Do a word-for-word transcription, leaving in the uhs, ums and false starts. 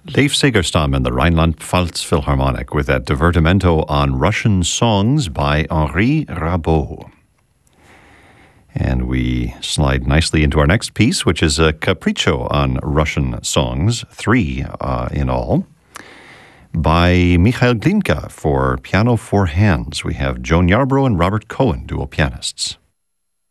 Leif Segerstam and the Rhineland-Pfalz Philharmonic with that divertimento on Russian songs by Henri Rabaud. And we slide nicely into our next piece, which is a capriccio on Russian songs, three uh, in all, by Mikhail Glinka for piano four hands. We have Joan Yarbrough and Robert Cohen, dual pianists.